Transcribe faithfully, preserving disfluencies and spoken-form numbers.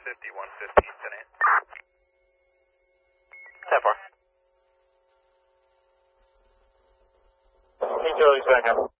fifty, one fifteen, ten eight. ten four. King Charlie's back up.